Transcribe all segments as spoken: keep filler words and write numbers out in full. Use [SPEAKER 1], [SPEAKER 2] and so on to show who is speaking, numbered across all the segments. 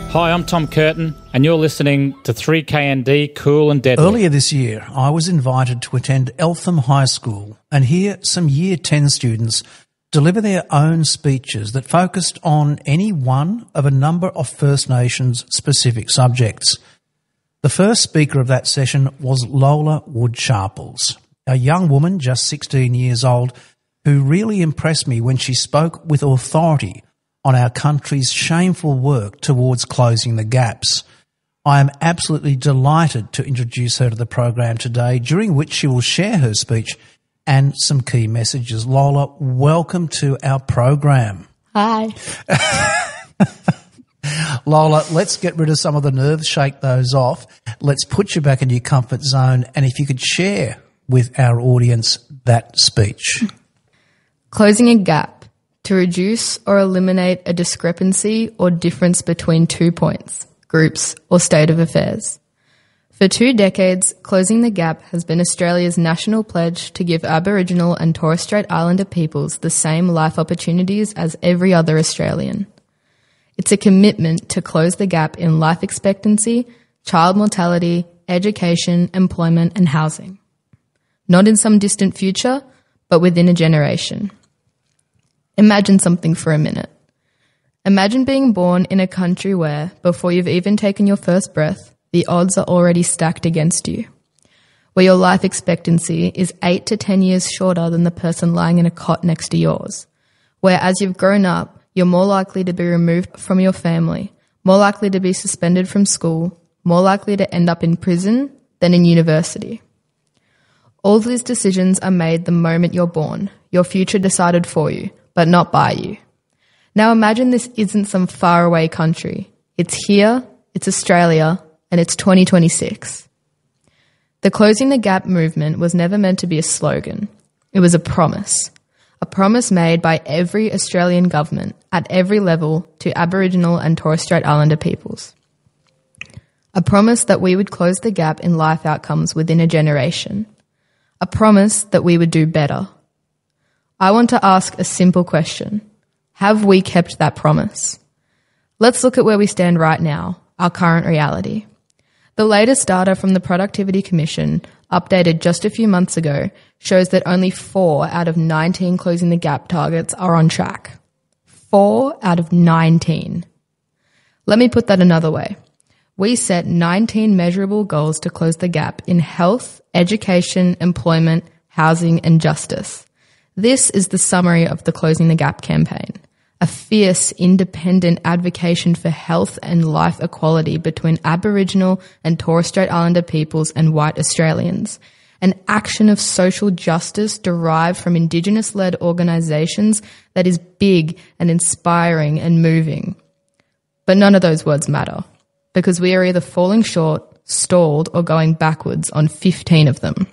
[SPEAKER 1] Hi, I'm Tom Curtin, and you're listening to three K N D Cool and Deadly.
[SPEAKER 2] Earlier this year, I was invited to attend Eltham High School and hear some Year ten students deliver their own speeches that focused on any one of a number of First Nations specific subjects. The first speaker of that session was Lola Wood-Sharples, a young woman just sixteen years old who really impressed me when she spoke with authority on our country's shameful work towards closing the gaps. I am absolutely delighted to introduce her to the program today, during which she will share her speech and some key messages. Lola, welcome to our program.
[SPEAKER 3] Hi.
[SPEAKER 2] Lola, let's get rid of some of the nerves, shake those off. Let's put you back in your comfort zone, and if you could share with our audience that speech.
[SPEAKER 3] Closing a gap. To reduce or eliminate a discrepancy or difference between two points, groups, or state of affairs. For two decades, Closing the Gap has been Australia's national pledge to give Aboriginal and Torres Strait Islander peoples the same life opportunities as every other Australian. It's a commitment to close the gap in life expectancy, child mortality, education, employment, and housing. Not in some distant future, but within a generation. Imagine something for a minute. Imagine being born in a country where, before you've even taken your first breath, the odds are already stacked against you. Where your life expectancy is eight to ten years shorter than the person lying in a cot next to yours. Where as you've grown up, you're more likely to be removed from your family, more likely to be suspended from school, more likely to end up in prison than in university. All of these decisions are made the moment you're born, your future decided for you, but not by you. Now imagine this isn't some faraway country. It's here, it's Australia, and it's twenty twenty-six. The Closing the Gap movement was never meant to be a slogan. It was a promise. A promise made by every Australian government at every level to Aboriginal and Torres Strait Islander peoples. A promise that we would close the gap in life outcomes within a generation. A promise that we would do better. I want to ask a simple question. Have we kept that promise? Let's look at where we stand right now, our current reality. The latest data from the Productivity Commission, updated just a few months ago, shows that only four out of nineteen Closing the Gap targets are on track. Four out of nineteen. Let me put that another way. We set nineteen measurable goals to close the gap in health, education, employment, housing, and justice. This is the summary of the Closing the Gap campaign, a fierce, independent advocacy for health and life equality between Aboriginal and Torres Strait Islander peoples and white Australians, an action of social justice derived from Indigenous-led organisations that is big and inspiring and moving. But none of those words matter, because we are either falling short, stalled, or going backwards on fifteen of them.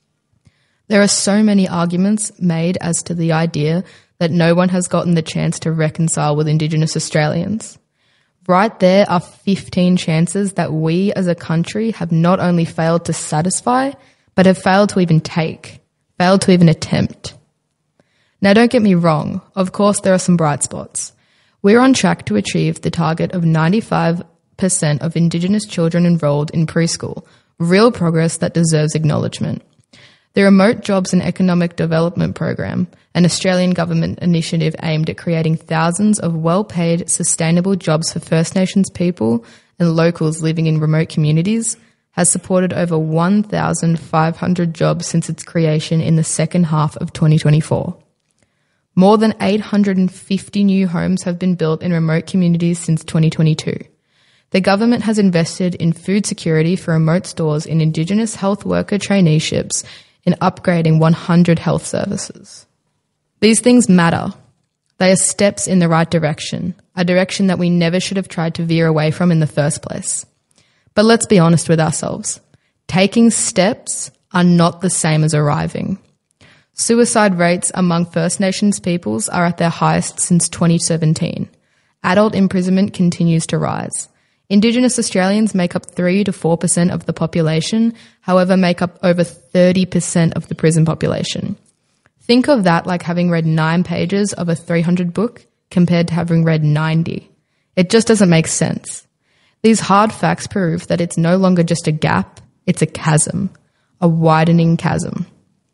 [SPEAKER 3] There are so many arguments made as to the idea that no one has gotten the chance to reconcile with Indigenous Australians. Right there are fifteen chances that we as a country have not only failed to satisfy, but have failed to even take, failed to even attempt. Now don't get me wrong, of course there are some bright spots. We're on track to achieve the target of ninety-five percent of Indigenous children enrolled in preschool, real progress that deserves acknowledgement. The Remote Jobs and Economic Development Program, an Australian government initiative aimed at creating thousands of well-paid, sustainable jobs for First Nations people and locals living in remote communities, has supported over one thousand five hundred jobs since its creation in the second half of twenty twenty-four. More than eight hundred fifty new homes have been built in remote communities since twenty twenty-two. The government has invested in food security for remote stores in Indigenous health worker traineeships, in upgrading one hundred health services. These things matter. They are steps in the right direction, a direction that we never should have tried to veer away from in the first place. But let's be honest with ourselves. Taking steps are not the same as arriving. Suicide rates among First Nations peoples are at their highest since twenty seventeen. Adult imprisonment continues to rise. Indigenous Australians make up three to four percent of the population, however make up over thirty percent of the prison population. Think of that like having read nine pages of a three hundred book compared to having read ninety. It just doesn't make sense. These hard facts prove that it's no longer just a gap, it's a chasm, a widening chasm.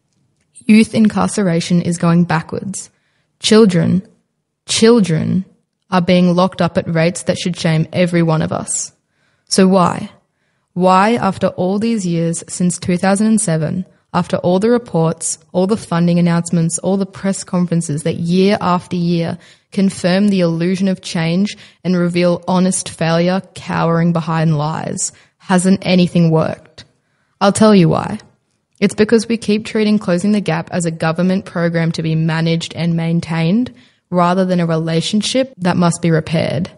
[SPEAKER 3] Youth incarceration is going backwards. Children, children are being locked up at rates that should shame every one of us. So why? Why, after all these years since two thousand seven, after all the reports, all the funding announcements, all the press conferences that year after year confirm the illusion of change and reveal honest failure cowering behind lies, hasn't anything worked? I'll tell you why. It's because we keep treating Closing the Gap as a government program to be managed and maintained rather than a relationship that must be repaired.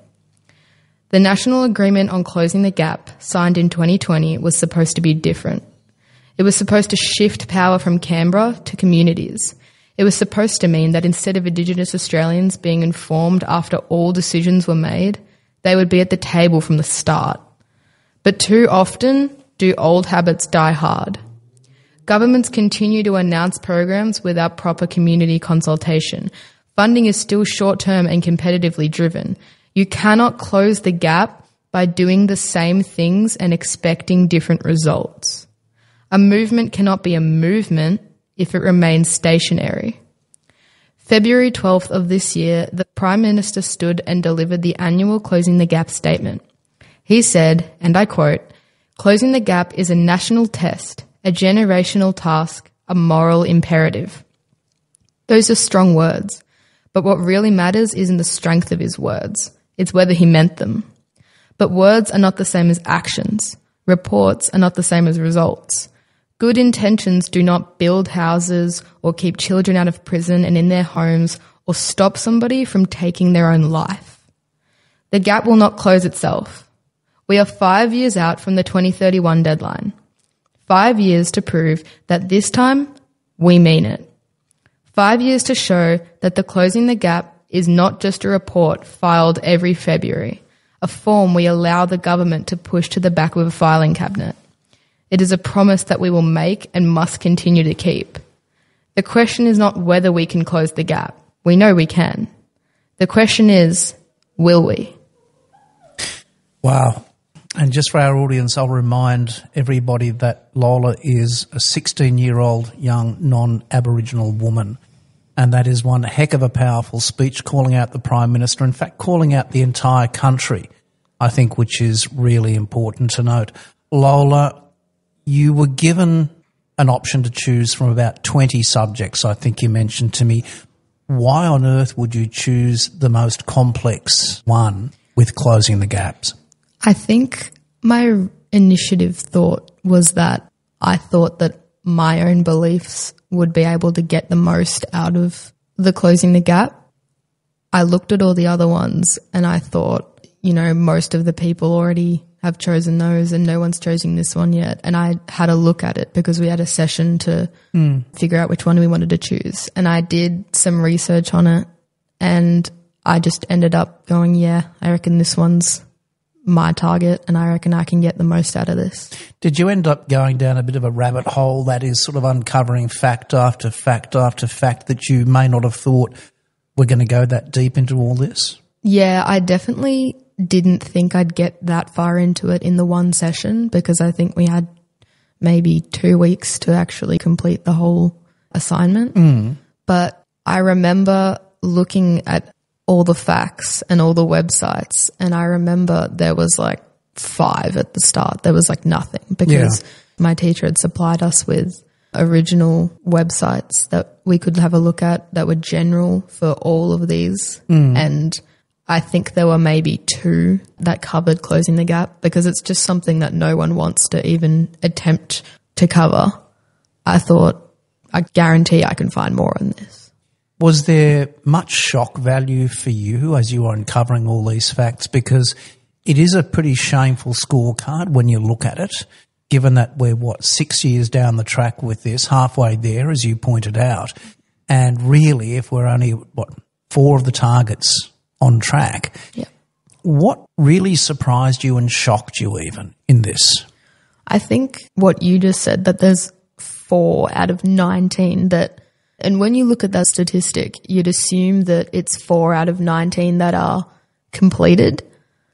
[SPEAKER 3] The National Agreement on Closing the Gap, signed in twenty twenty, was supposed to be different. It was supposed to shift power from Canberra to communities. It was supposed to mean that instead of Indigenous Australians being informed after all decisions were made, they would be at the table from the start. But too often do old habits die hard. Governments continue to announce programs without proper community consultation. Funding is still short-term and competitively driven. You cannot close the gap by doing the same things and expecting different results. A movement cannot be a movement if it remains stationary. February twelfth of this year, the Prime Minister stood and delivered the annual Closing the Gap statement. He said, and I quote, "Closing the gap is a national test, a generational task, a moral imperative." Those are strong words, but what really matters isn't the strength of his words. It's whether he meant them. But words are not the same as actions. Reports are not the same as results. Good intentions do not build houses or keep children out of prison and in their homes or stop somebody from taking their own life. The gap will not close itself. We are five years out from the twenty thirty-one deadline. Five years to prove that this time we mean it. Five years to show that the Closing the Gap is not just a report filed every February, a form we allow the government to push to the back of a filing cabinet. It is a promise that we will make and must continue to keep. The question is not whether we can close the gap. We know we can. The question is, will we?
[SPEAKER 2] Wow. And just for our audience, I'll remind everybody that Lola is a sixteen-year-old young non-Aboriginal woman. And that is one heck of a powerful speech calling out the Prime Minister, in fact, calling out the entire country, I think, which is really important to note. Lola, you were given an option to choose from about twenty subjects, I think you mentioned to me. Why on earth would you choose the most complex one with Closing the Gaps?
[SPEAKER 3] I think my initiative thought was that I thought that my own beliefs would be able to get the most out of the Closing the Gap. I looked at all the other ones and I thought, you know, most of the people already have chosen those and no one's chosen this one yet. And I had a look at it because we had a session to mm. figure out which one we wanted to choose. And I did some research on it and I just ended up going, yeah, I reckon this one's my target and I reckon I can get the most out of this.
[SPEAKER 2] Did you end up going down a bit of a rabbit hole that is sort of uncovering fact after fact after fact that you may not have thought were going to go that deep into all this?
[SPEAKER 3] Yeah, I definitely didn't think I'd get that far into it in the one session because I think we had maybe two weeks to actually complete the whole assignment. Mm. But I remember looking at all the facts and all the websites, and I remember there was like five at the start. There was like nothing because yeah. my teacher had supplied us with original websites that we could have a look at that were general for all of these. Mm. And I think there were maybe two that covered Closing the Gap because it's just something that no one wants to even attempt to cover. I thought, I guarantee I can find more on this.
[SPEAKER 2] Was there much shock value for you as you were uncovering all these facts? Because it is a pretty shameful scorecard when you look at it, given that we're, what, six years down the track with this, halfway there, as you pointed out. And really, if we're only, what, four of the targets on track,
[SPEAKER 3] yeah.
[SPEAKER 2] What really surprised you and shocked you even in this?
[SPEAKER 3] I think what you just said, that there's four out of nineteen that... And when you look at that statistic, you'd assume that it's four out of nineteen that are completed.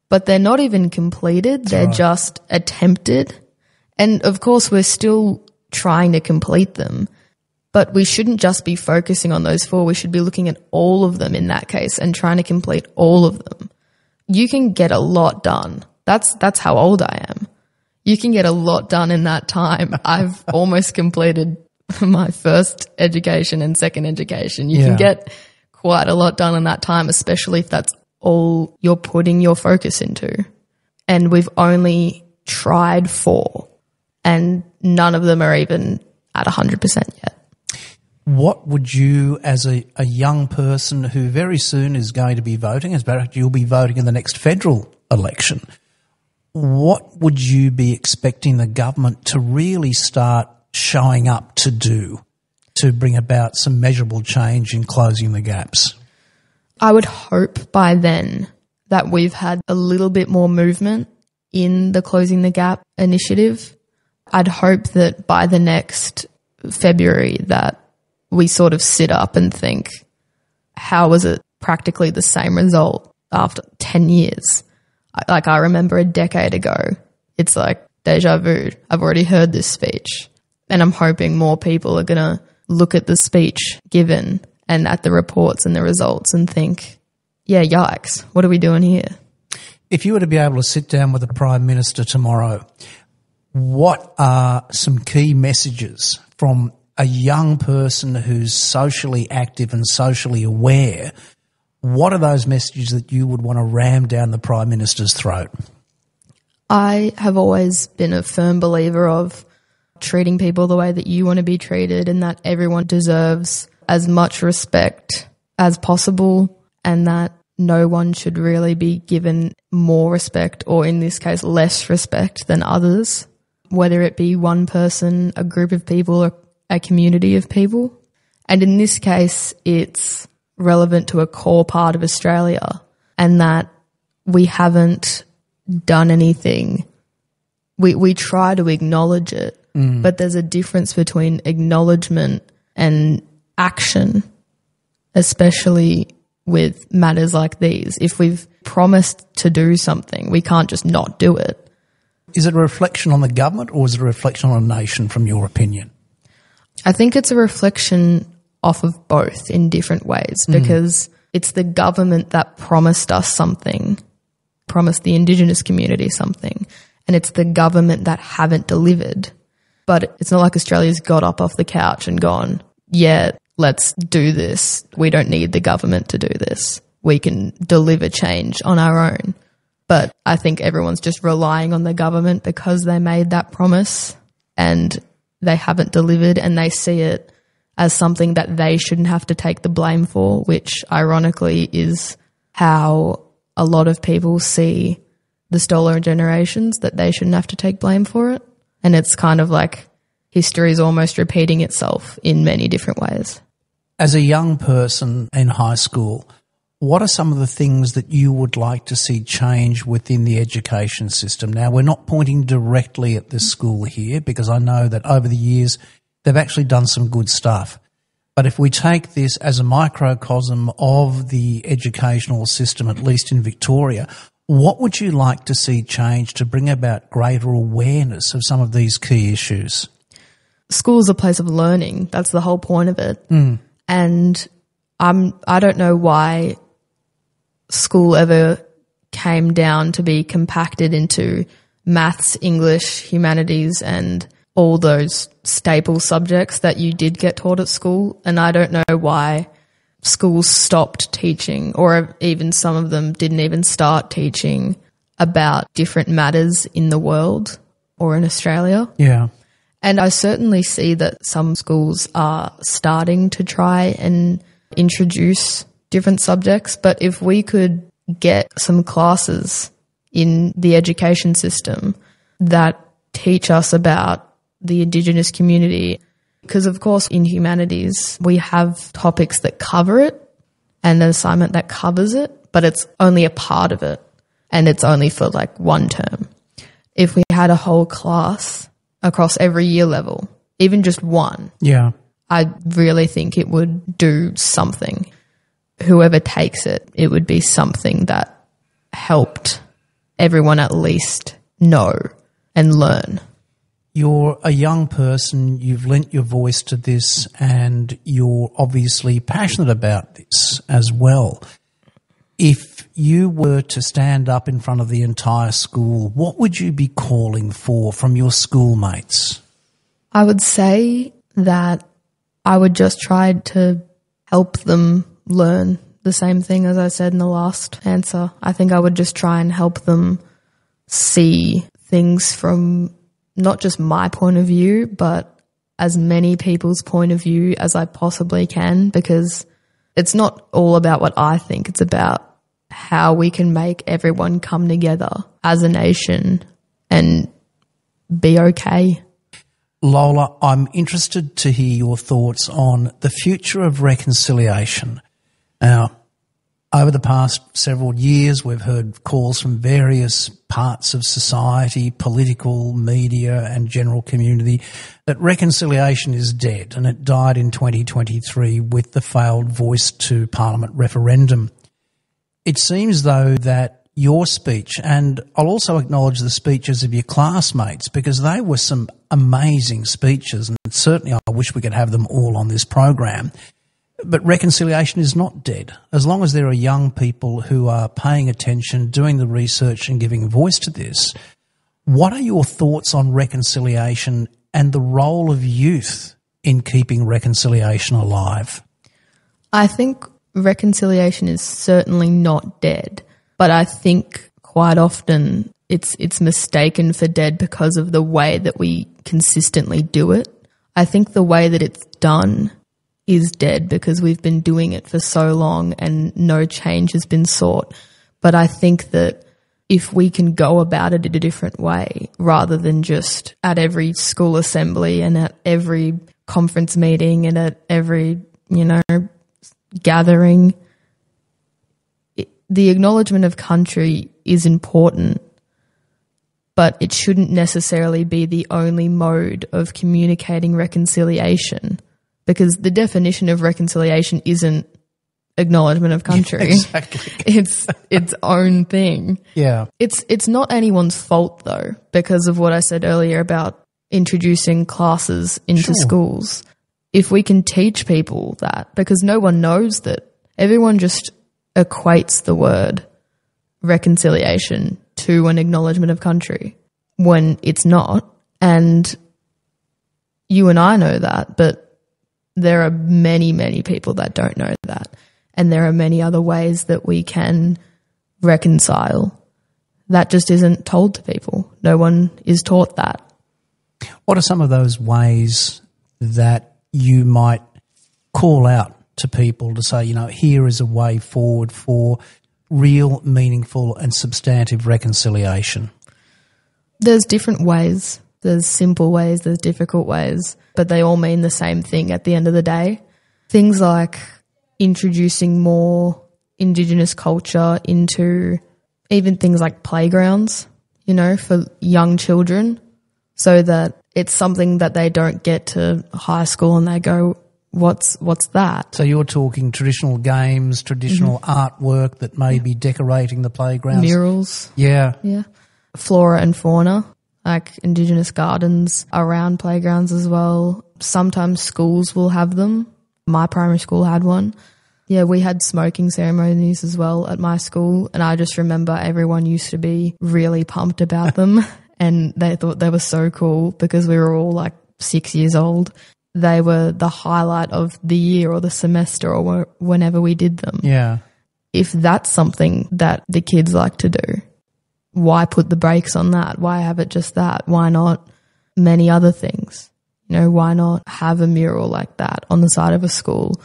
[SPEAKER 3] but they're not even completed.
[SPEAKER 2] That's
[SPEAKER 3] they're
[SPEAKER 2] right.
[SPEAKER 3] just attempted. And of course, we're still trying to complete them, but we shouldn't just be focusing on those four. We should be looking at all of them in that case and trying to complete all of them. You can get a lot done. That's, that's how old I am. You can get a lot done in that time. I've almost completed my first education and second education. You
[SPEAKER 2] Yeah.
[SPEAKER 3] can get quite a lot done in that time, especially if that's all you're putting your focus into. And we've only tried four, and none of them are even at one hundred percent yet.
[SPEAKER 2] What would you, as a, a young person who very soon is going to be voting, as a matter of fact, you'll be voting in the next federal election, what would you be expecting the government to really start showing up to do to bring about some measurable change in closing the gaps?
[SPEAKER 3] I would hope by then that we've had a little bit more movement in the Closing the Gap initiative. I'd hope that by the next February that we sort of sit up and think, how was it practically the same result after ten years? Like, I remember a decade ago, it's like deja vu. I've already heard this speech, and I'm hoping more people are going to look at the speech given and at the reports and the results and think, yeah, yikes, what are we doing here?
[SPEAKER 2] If you were to be able to sit down with the Prime Minister tomorrow, what are some key messages from a young person who's socially active and socially aware? What are those messages that you would want to ram down the Prime Minister's throat?
[SPEAKER 3] I have always been a firm believer of treating people the way that you want to be treated, and that everyone deserves as much respect as possible, and that no one should really be given more respect, or in this case less respect, than others, whether it be one person, a group of people, or a community of people. And in this case, it's relevant to a core part of Australia, and that we haven't done anything. We we try to acknowledge it, mm. but there's a difference between acknowledgement and action, especially with matters like these. If we've promised to do something, we can't just not do it.
[SPEAKER 2] Is it a reflection on the government, or is it a reflection on a nation, from your opinion?
[SPEAKER 3] I think it's a reflection off of both in different ways, because mm. it's the government that promised us something, promised the Indigenous community something, and it's the government that haven't delivered. But it's not like Australia's got up off the couch and gone, yeah, let's do this. We don't need the government to do this. We can deliver change on our own. But I think everyone's just relying on the government because they made that promise and they haven't delivered, and they see it as something that they shouldn't have to take the blame for, which ironically is how a lot of people see the stolen generations, that they shouldn't have to take blame for it. And it's kind of like history is almost repeating itself in many different ways.
[SPEAKER 2] As a young person in high school, what are some of the things that you would like to see change within the education system? Now, we're not pointing directly at this school here, because I know that over the years they've actually done some good stuff. But if we take this as a microcosm of the educational system, at least in Victoria, what would you like to see change to bring about greater awareness of some of these key issues?
[SPEAKER 3] School's a place of learning. That's the whole point of it.
[SPEAKER 2] Mm.
[SPEAKER 3] And I'm, I don't know why school ever came down to be compacted into maths, English, humanities, and all those staple subjects that you did get taught at school. And I don't know why schools stopped teaching, or even some of them didn't even start teaching about different matters in the world or in Australia.
[SPEAKER 2] Yeah.
[SPEAKER 3] And I certainly see that some schools are starting to try and introduce different subjects, but if we could get some classes in the education system that teach us about the Indigenous community, because of course in humanities we have topics that cover it and an assignment that covers it, but it's only a part of it and it's only for like one term. If we had a whole class across every year level, even just one,
[SPEAKER 2] yeah,
[SPEAKER 3] I really think it would do something. Whoever takes it, it would be something that helped everyone at least know and learn.
[SPEAKER 2] You're a young person, you've lent your voice to this, and you're obviously passionate about this as well. If you were to stand up in front of the entire school, what would you be calling for from your schoolmates?
[SPEAKER 3] I would say that I would just try to help them learn the same thing as I said in the last answer. I think I would just try and help them see things from not just my point of view, but as many people's point of view as I possibly can, because it's not all about what I think. It's about how we can make everyone come together as a nation and be okay.
[SPEAKER 2] Lola, I'm interested to hear your thoughts on the future of reconciliation. Now, over the past several years, we've heard calls from various parts of society, political, media and general community that reconciliation is dead, and it died in twenty twenty-three with the failed Voice to Parliament referendum. It seems, though, that your speech, and I'll also acknowledge the speeches of your classmates, because they were some amazing speeches, and certainly I wish we could have them all on this program. But reconciliation is not dead. As long as there are young people who are paying attention, doing the research and giving voice to this, what are your thoughts on reconciliation and the role of youth in keeping reconciliation alive?
[SPEAKER 3] I think reconciliation is certainly not dead, but I think quite often it's it's mistaken for dead because of the way that we consistently do it. I think the way that it's done is dead because we've been doing it for so long and no change has been sought. But I think that if we can go about it in a different way, rather than just at every school assembly and at every conference meeting and at every, you know, gathering, it, the acknowledgement of country is important, but it shouldn't necessarily be the only mode of communicating reconciliation. Because the definition of reconciliation isn't acknowledgement of country.
[SPEAKER 2] Yeah, exactly.
[SPEAKER 3] It's its own thing.
[SPEAKER 2] Yeah.
[SPEAKER 3] It's it's not anyone's fault though, because of what I said earlier about introducing classes into
[SPEAKER 2] Sure.
[SPEAKER 3] schools. If we can teach people that, because no one knows that, everyone just equates the word reconciliation to an acknowledgement of country when it's not. And you and I know that, but there are many, many people that don't know that. And there are many other ways that we can reconcile. That just isn't told to people. No one is taught that.
[SPEAKER 2] What are some of those ways that you might call out to people to say, you know, here is a way forward for real, meaningful and substantive reconciliation?
[SPEAKER 3] There's different ways. There's simple ways, there's difficult ways, but they all mean the same thing at the end of the day. Things like introducing more Indigenous culture into even things like playgrounds, you know, for young children, so that it's something that they don't get to high school and they go, what's what's that?
[SPEAKER 2] So you're talking traditional games, traditional mm-hmm. artwork that may be decorating the playgrounds?
[SPEAKER 3] Murals.
[SPEAKER 2] Yeah.
[SPEAKER 3] Yeah. Flora and fauna, like Indigenous gardens around playgrounds as well. Sometimes schools will have them. My primary school had one. Yeah, we had smoking ceremonies as well at my school, and I just remember everyone used to be really pumped about them and they thought they were so cool because we were all like six years old. They were the highlight of the year or the semester or whenever we did them.
[SPEAKER 2] Yeah.
[SPEAKER 3] If that's something that the kids like to do, why put the brakes on that? Why have it just that? Why not many other things? You know, why not have a mural like that on the side of a school,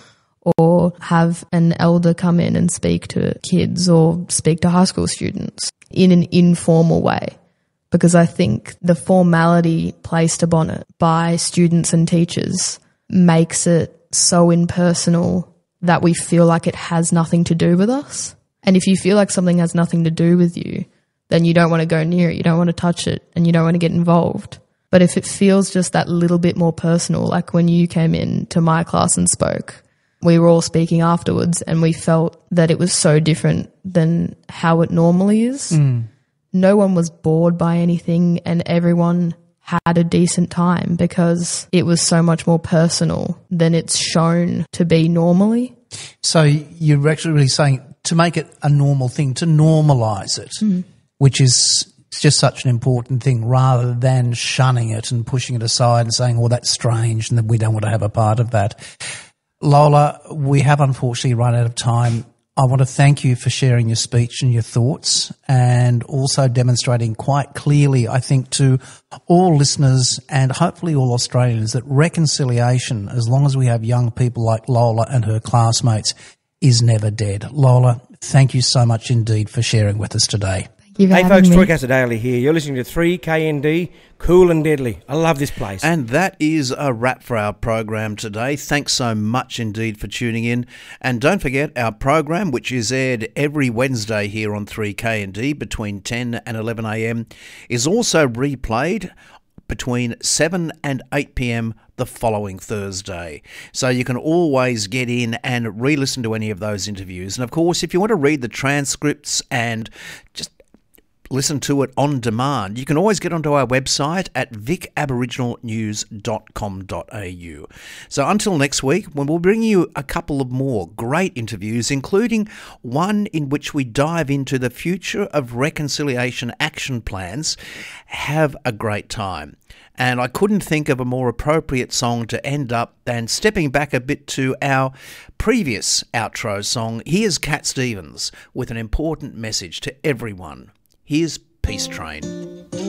[SPEAKER 3] or have an elder come in and speak to kids or speak to high school students in an informal way? Because I think the formality placed upon it by students and teachers makes it so impersonal that we feel like it has nothing to do with us. And if you feel like something has nothing to do with you, then you don't want to go near it, you don't want to touch it, and you don't want to get involved. But if it feels just that little bit more personal, like when you came in to my class and spoke, we were all speaking afterwards and we felt that it was so different than how it normally is.
[SPEAKER 2] Mm.
[SPEAKER 3] no one was bored by anything and everyone had a decent time because it was so much more personal than it's shown to be normally.
[SPEAKER 2] So you're actually really saying to make it a normal thing, to normalise it, mm. which is just such an important thing, rather than shunning it and pushing it aside and saying, oh, that's strange and that we don't want to have a part of that. Lola, we have unfortunately run out of time. I want to thank you for sharing your speech and your thoughts, and also demonstrating quite clearly, I think, to all listeners and hopefully all Australians that reconciliation, as long as we have young people like Lola and her classmates, is never dead. Lola, thank you so much indeed for sharing with us today.
[SPEAKER 4] Hey folks, Troy Cassar-Daley here. You're listening to three K N D, Cool and Deadly. I love this place.
[SPEAKER 2] And that is a wrap for our program today. Thanks so much indeed for tuning in. And don't forget our program, which is aired every Wednesday here on three K N D between ten and eleven a m, is also replayed between seven and eight p m the following Thursday. So you can always get in and re-listen to any of those interviews. And of course, if you want to read the transcripts and just listen to it on demand, you can always get onto our website at vic aboriginal news dot com dot a u. So until next week, when we'll bring you a couple of more great interviews, including one in which we dive into the future of reconciliation action plans, have a great time. And I couldn't think of a more appropriate song to end up than stepping back a bit to our previous outro song. Here's Cat Stevens with an important message to everyone. Here's Peace Train.